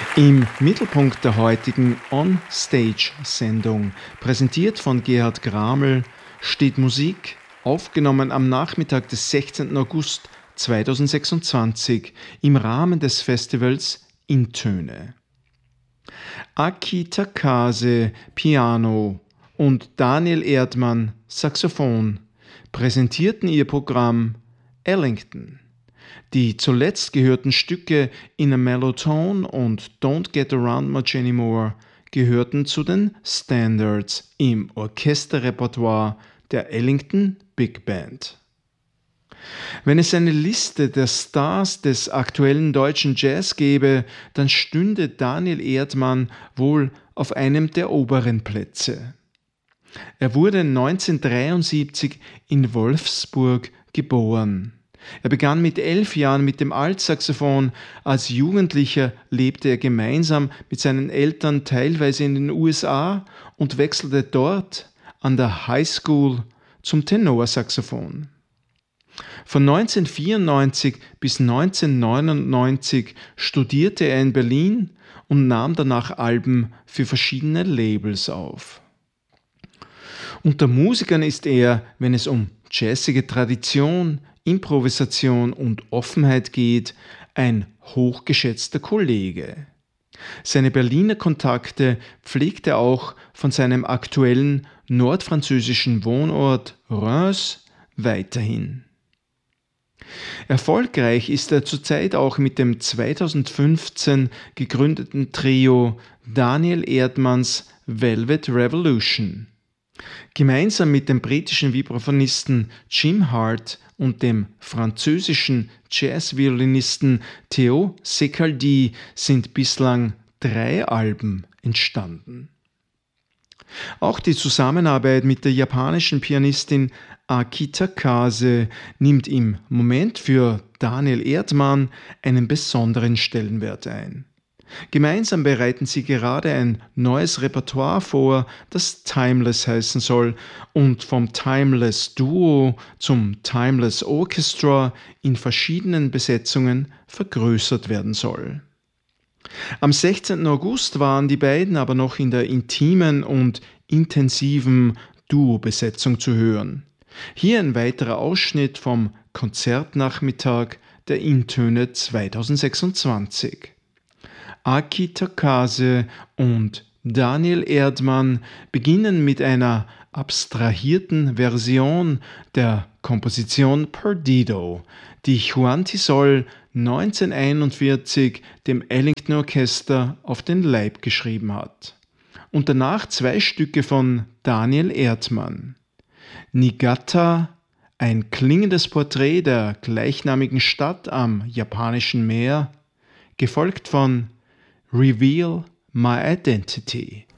Im Mittelpunkt der heutigen On-Stage-Sendung, präsentiert von Gerhard Graml, steht Musik, aufgenommen am Nachmittag des 16. August 2026 im Rahmen des Festivals Intöne. Aki Takase Piano und Daniel Erdmann Saxophon präsentierten ihr Programm Ellington. Die zuletzt gehörten Stücke In a Mellow Tone und Don't Get Around Much Anymore gehörten zu den Standards im Orchesterrepertoire der Ellington Big Band. Wenn es eine Liste der Stars des aktuellen deutschen Jazz gäbe, dann stünde Daniel Erdmann wohl auf einem der oberen Plätze. Er wurde 1973 in Wolfsburg geboren. Er begann mit 11 Jahren mit dem Altsaxophon. Als Jugendlicher lebte er gemeinsam mit seinen Eltern teilweise in den USA und wechselte dort an der High School zum Tenorsaxophon. Von 1994 bis 1999 studierte er in Berlin und nahm danach Alben für verschiedene Labels auf. Unter Musikern ist er, wenn es um jazzige Tradition, Improvisation und Offenheit geht, ein hochgeschätzter Kollege. Seine Berliner Kontakte pflegt er auch von seinem aktuellen nordfranzösischen Wohnort Reims weiterhin. Erfolgreich ist er zurzeit auch mit dem 2015 gegründeten Trio Daniel Erdmanns Velvet Revolution. Gemeinsam mit dem britischen Vibraphonisten Jim Hart und dem französischen Jazzviolinisten Theo Secaldi sind bislang 3 Alben entstanden. Auch die Zusammenarbeit mit der japanischen Pianistin Aki Takase nimmt im Moment für Daniel Erdmann einen besonderen Stellenwert ein. Gemeinsam bereiten sie gerade ein neues Repertoire vor, das Timeless heißen soll und vom Timeless Duo zum Timeless Orchestra in verschiedenen Besetzungen vergrößert werden soll. Am 16. August waren die beiden aber noch in der intimen und intensiven Duo-Besetzung zu hören. Hier ein weiterer Ausschnitt vom Konzertnachmittag der Intöne 2026. Aki Takase und Daniel Erdmann beginnen mit einer abstrahierten Version der Komposition Perdido, die Juan Tisol 1941 dem Ellington Orchester auf den Leib geschrieben hat. Und danach 2 Stücke von Daniel Erdmann. Niigata, ein klingendes Porträt der gleichnamigen Stadt am japanischen Meer, gefolgt von Reveal My Identity.